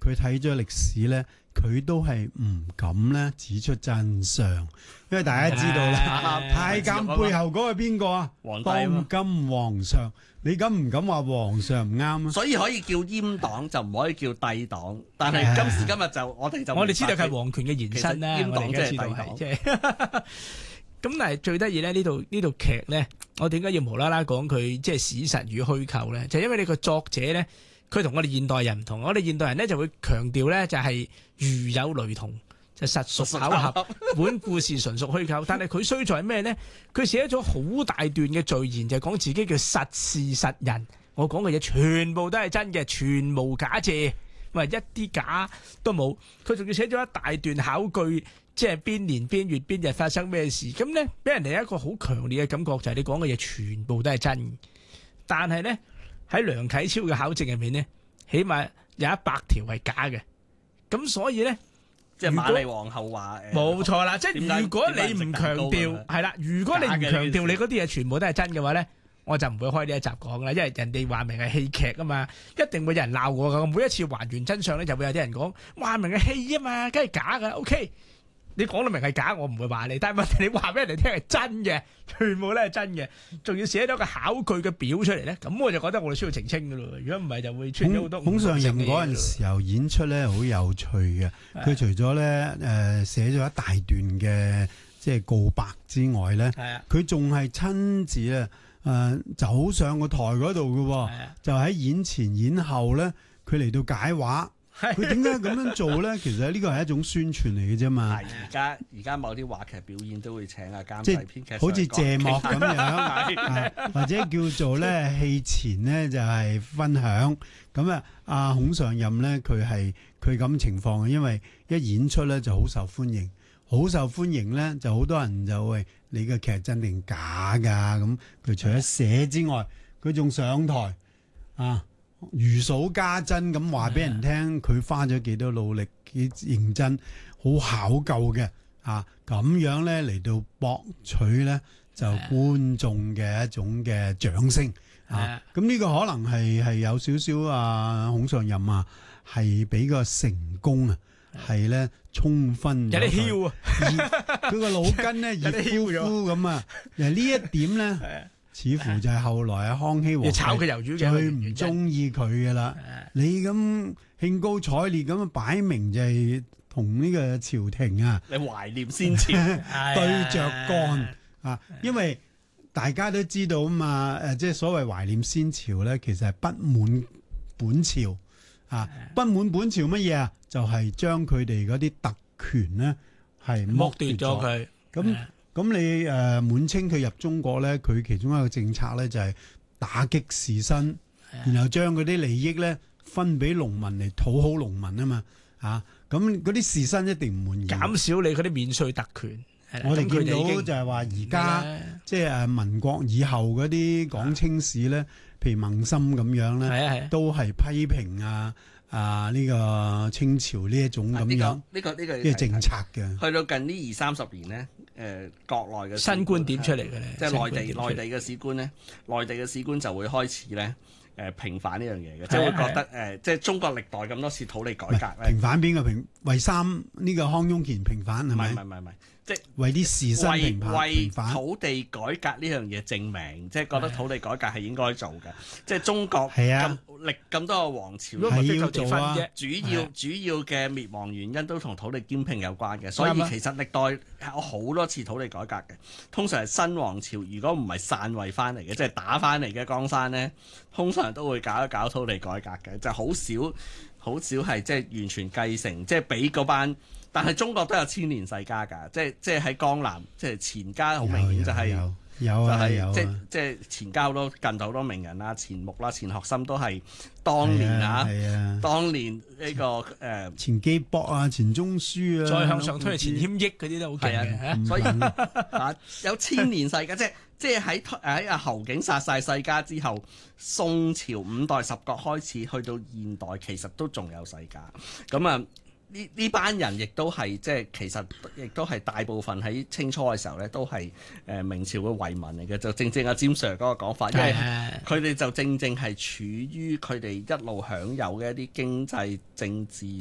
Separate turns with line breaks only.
佢睇咗歷史咧，佢都係唔敢咧指出真相，因為大家知道啦，太監背後嗰個係邊個啊？
皇帝
當今皇上，你敢唔敢話皇上唔啱啊？
所以可以叫閹黨就唔可以叫帝黨，但係今時今日就我哋
知道佢係皇權嘅延伸啦，
閹黨即係帝
係
黨。
即係咁，但係最得意咧，呢度劇咧，我點解要無啦啦講佢即係史實與虛構咧？就因為你個作者咧，佢同我哋現代人唔同，我哋現代人咧就會強調咧就係如有雷同，就實屬巧合，本故事純屬虛構。但係佢衰在咩咧？佢寫咗好大段嘅序言，就講自己叫實事實人。我講嘅嘢全部都係真嘅，全無假借，喂，一啲假都冇。佢仲要寫咗一大段考據。即係邊年邊月邊日發生咩事，咁咧俾人哋一個好強烈嘅感覺，就係你講嘅嘢全部都係真，但係咧喺梁啟超嘅考證入面咧，起碼有100條係假嘅，咁所以咧，
即係瑪麗皇后話
冇錯啦，即係如果你唔強調係啦，如果你唔強調你嗰啲嘢全部都係真嘅話咧，我就唔會開呢一集講啦，因為人哋話明係戲劇啊嘛，一定會有人鬧我噶，每一次還原真相咧就會有啲人講話明係戲啊嘛，梗係假噶 ，OK。你講到明係假，我唔會話你。但係問題你話俾人哋聽係真嘅，全部都係真嘅，仲要寫咗個考據嘅表出嚟咧，咁我就覺得我哋需要澄清噶咯。如果唔係，就會出現好多
孔尚任嗰陣時候演出咧，好有趣嘅。佢除咗咧寫咗一大段嘅即係告白之外咧，佢仲係親自咧走上個台嗰度嘅，就喺演前演後咧，佢嚟到解話。佢點解咁樣做咧？其實呢個係一種宣傳嚟嘅啫嘛。
而家某啲話劇表演都會請阿監製編劇，
好似謝幕咁樣，或者叫做咧戲前咧就係分享。咁啊，阿孔尚任咧佢咁情況嘅，因為一演出咧就好受歡迎，好受歡迎咧就好多人就喂你嘅劇真定假㗎？咁佢除咗寫之外，佢仲上台啊！如數家珍咁話俾人聽，佢花咗幾多努力，幾認真，好考究嘅啊！咁樣咧嚟到博取咧就觀眾嘅一種嘅掌聲啊！咁呢個可能係有少少孔尚任啊，係比較成功啊，係咧充分
有啲囂啊，
佢個腦筋咧熱乎乎咁啊！呢一點咧。似乎就係後來康熙皇帝
炒佢魷魚嘅
最唔中意佢嘅啦。你咁興高采烈咁擺明就係同呢個朝廷啊，
你懷念先朝
對着幹啊！因為大家都知道啊嘛，即係所謂懷念先朝咧，其實係不滿本朝啊，不滿本朝乜嘢啊？就係將佢哋嗰啲特權咧係剝奪咗佢咁。咁你滿清佢入中國咧，佢其中一個政策咧就係打擊士紳，然後將嗰啲利益咧分俾農民嚟討好農民啊嘛，咁嗰啲士紳一定唔滿意，
減少你嗰啲免稅特權。
我哋見到就係話而家即係民國以後嗰啲港清史咧，譬如萌心咁樣咧，都係批評呢個清朝呢一種咁樣
呢個
政策嘅。
去到近呢20-30年咧，國內嘅
新觀點出嚟嘅咧，
即係內地嘅史觀咧，內地嘅史觀就會開始咧平反呢樣嘢嘅，即係會覺得即係中國歷代咁多次土地改革咧，
平反邊個平？為呢個康雍乾平反係咪？
唔係。即係
為啲士紳平反，
為土地改革呢樣嘢證明，即係覺得土地改革係應該做嘅。即係中國咁多個王朝
係要做啊，
主要嘅滅亡原因都同土地兼併有關嘅。所以其實歷代有好多次土地改革嘅。通常係新王朝如果唔係篡位翻嚟嘅，即係打翻嚟嘅江山咧，通常都會搞一搞土地改革嘅，就好少係即係完全繼承，即係俾嗰班。但係中國都有千年世家㗎，即係喺江南，即係錢家好明顯就係即係錢家好多近代好多名人啦，錢穆啦、錢學森都係當年當年呢個
錢基博啊、錢鍾書啊，
再向上推錢謙益嗰啲都好勁嘅，
所以有千年世家，即係喺侯景殺晒世家之後，宋朝5代十國開始去到現代，其實都仲有世家咁啊。呢班人亦都係即係其實亦都係大部分喺清初嘅時候咧，都係明朝嘅遺民嚟嘅，就正阿詹 Sir 嗰個講法，因為佢哋就正係處於佢哋一路享有嘅一啲經濟政治